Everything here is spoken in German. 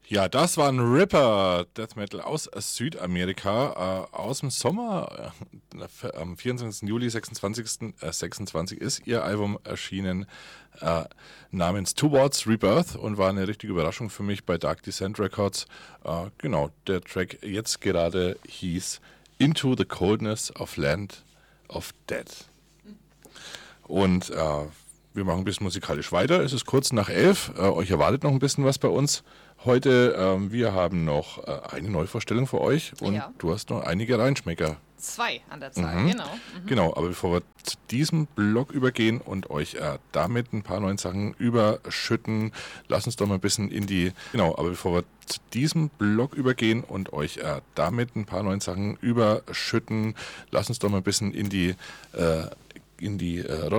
Ja, das war ein Ripper Death Metal aus Südamerika, aus dem Sommer. Am 24. Juli 26 ist ihr Album erschienen namens Towards Rebirth und war eine richtige Überraschung für mich bei Dark Descent Records. Genau, der Track jetzt gerade hieß Into the Coldness of Land of Dead. Und wir machen ein bisschen musikalisch weiter. Es ist kurz nach 11. Euch erwartet noch ein bisschen was bei uns. Heute, wir haben noch eine Neuvorstellung für euch und Ja. du hast noch einige Reinschmecker. 2 an der Zahl, genau. Genau, aber bevor wir zu diesem Blog übergehen und euch damit ein paar neuen Sachen überschütten, lasst uns doch mal ein bisschen in die, genau, aber bevor wir zu diesem Blog übergehen und euch damit ein paar neuen Sachen überschütten, lasst uns doch mal ein bisschen in die